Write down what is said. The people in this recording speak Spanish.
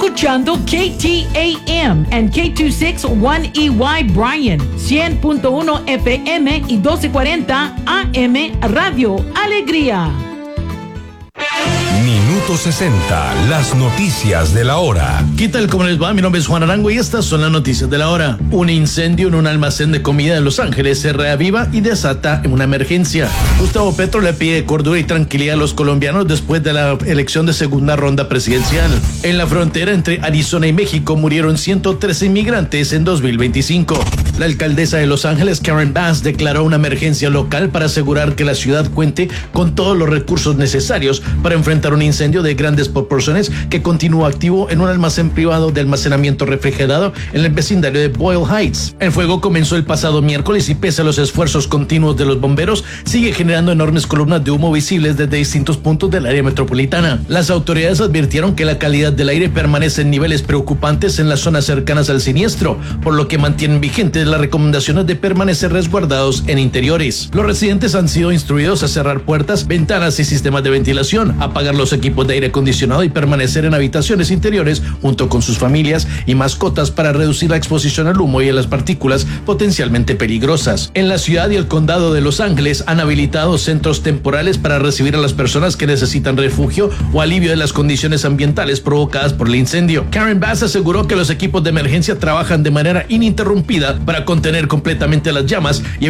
escuchando KTAM and K261EY Bryan, 100.1 FM y 1240 AM Radio Alegría. Minuto 60, las noticias de la hora. ¿Qué tal? ¿Cómo les va? Mi nombre es Juan Arango y estas son las noticias de la hora. Un incendio en un almacén de comida en Los Ángeles se reaviva y desata una emergencia. Gustavo Petro le pide cordura y tranquilidad a los colombianos después de la elección de segunda ronda presidencial. En la frontera entre Arizona y México murieron 113 inmigrantes en 2025. La alcaldesa de Los Ángeles, Karen Bass, declaró una emergencia local para asegurar que la ciudad cuente con todos los recursos necesarios para enfrentar un incendio de grandes proporciones que continúa activo en un almacén privado de almacenamiento refrigerado en el vecindario de Boyle Heights. El fuego comenzó el pasado miércoles y pese a los esfuerzos continuos de los bomberos, sigue generando enormes columnas de humo visibles desde distintos puntos del área metropolitana. Las autoridades advirtieron que la calidad del aire permanece en niveles preocupantes en las zonas cercanas al siniestro, por lo que mantienen vigentes las recomendaciones de permanecer resguardados en interiores. Los residentes han sido instruidos a cerrar puertas, ventanas y sistemas de ventilación, apagar los equipos de aire acondicionado y permanecer en habitaciones interiores junto con sus familias y mascotas para reducir la exposición al humo y a las partículas potencialmente peligrosas. En la ciudad y el condado de Los Ángeles han habilitado centros temporales para recibir a las personas que necesitan refugio o alivio de las condiciones ambientales provocadas por el incendio. Karen Bass aseguró que los equipos de emergencia trabajan de manera ininterrumpida para contener completamente las llamas y